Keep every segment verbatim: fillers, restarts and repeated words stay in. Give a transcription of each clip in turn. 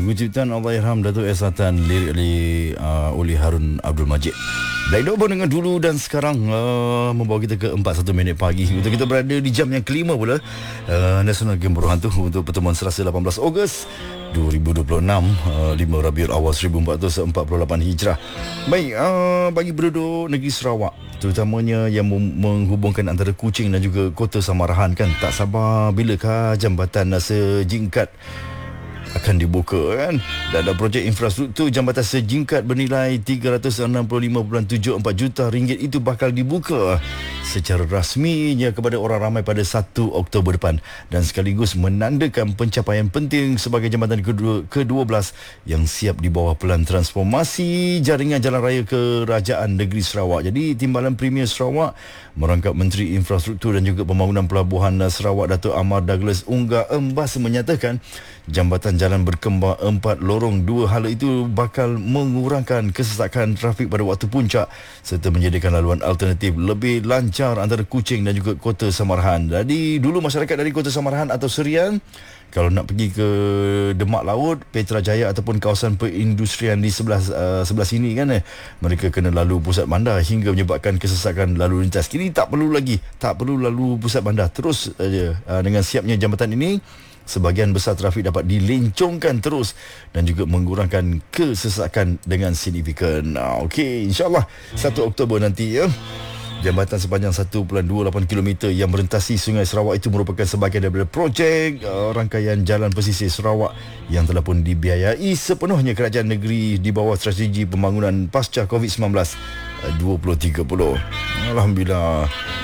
Lagu ciptaan Allahyarham Datuk S. Satan, lirik oleh uh, oleh Harun Abdul Majid. Black Dog dengan dulu dan sekarang uh, membawa kita ke empat puluh satu minit pagi. Untuk kita berada di jam yang kelima pula, uh, Nasional Game Berhantu untuk pertemuan Selasa lapan belas Ogos dua ribu dua puluh enam, uh, lima Rabiul Awal seribu empat ratus empat puluh lapan Hijrah. Baik, uh, bagi penduduk negeri Sarawak, terutamanya yang menghubungkan antara Kuching dan juga Kota Samarahan, kan tak sabar bilakah jambatan sejingkat akan dibuka, kan? Dan ada projek infrastruktur jambatan sejingkat bernilai tiga ratus enam puluh lima perpuluhan tujuh empat juta ringgit itu bakal dibuka secara rasminya kepada orang ramai pada satu Oktober depan, dan sekaligus menandakan pencapaian penting sebagai jambatan ke dua belas yang siap di bawah pelan transformasi jaringan jalan raya Kerajaan Negeri Sarawak. Jadi Timbalan Premier Sarawak merangkap Menteri Infrastruktur dan juga Pembangunan Pelabuhan Sarawak Datuk Amar Douglas Unggah Embas menyatakan jambatan jalan berkembar empat lorong dua hala itu bakal mengurangkan kesesakan trafik pada waktu puncak serta menyediakan laluan alternatif lebih lancar antara Kuching dan juga Kota Samarahan. Jadi dulu masyarakat dari Kota Samarahan atau Serian kalau nak pergi ke Demak Laut, Petrajaya ataupun kawasan perindustrian di sebelah uh, sebelah sini, kan eh, mereka kena lalu pusat bandar hingga menyebabkan kesesakan lalu lintas. Kini tak perlu lagi, tak perlu lalu pusat bandar. Terus aja uh, dengan siapnya jambatan ini, sebahagian besar trafik dapat dilencongkan terus dan juga mengurangkan kesesakan dengan signifikan. Nah, okey, insya-Allah satu Oktober nanti, ya. Jambatan sepanjang satu perpuluhan dua lapan kilometer yang merentasi Sungai Sarawak itu merupakan sebahagian daripada projek uh, rangkaian jalan pesisir Sarawak yang telah pun dibiayai sepenuhnya kerajaan negeri di bawah strategi pembangunan pasca covid sembilan belas uh, dua ribu tiga puluh. Alhamdulillah.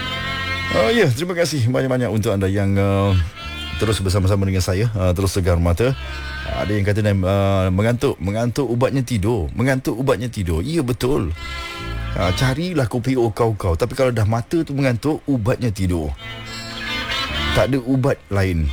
Uh, ya, terima kasih banyak-banyak untuk anda yang uh, terus bersama-sama dengan saya, uh, terus segar mata. Uh, ada yang kata uh, mengantuk, mengantuk ubatnya tidur, mengantuk ubatnya tidur. Ya, betul. Uh, carilah kopi O kau-kau. Tapi kalau dah mata tu mengantuk, ubatnya tidur. Tak ada ubat lain.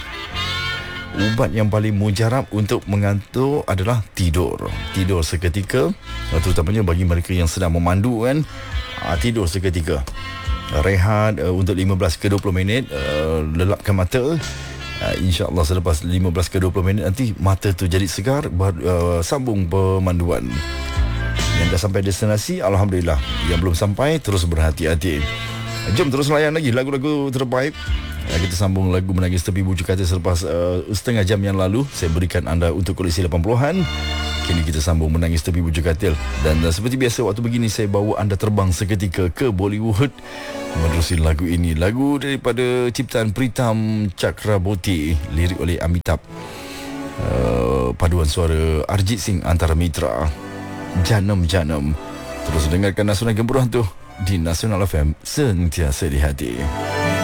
Ubat yang paling mujarab untuk mengantuk adalah tidur. Tidur seketika, uh, terutamanya bagi mereka yang sedang memandu, kan. Uh, tidur seketika. Uh, rehat uh, untuk lima belas ke dua puluh minit, uh, lelapkan mata. Uh, InsyaAllah selepas lima belas ke dua puluh minit nanti mata tu jadi segar, baru, uh, sambung pemanduan. Yang dah sampai destinasi, Alhamdulillah. Yang belum sampai, terus berhati-hati. Jom terus layan lagi lagu-lagu terbaik. Kita sambung lagu Menangis Tepi Bujuk Katil selepas uh, setengah jam yang lalu saya berikan anda untuk koleksi lapan puluhan. Kini kita sambung Menangis Tepi Bujuk Katil. Dan uh, seperti biasa waktu begini saya bawa anda terbang seketika ke Bollywood menerusi lagu ini. Lagu daripada ciptaan Pritam Chakraborty, lirik oleh Amitabh, uh, paduan suara Arjit Singh antara mitra. Janam Janam. Terus dengarkan Nasional Gemburuhan tu di Nasional F M, sentiasa di hati.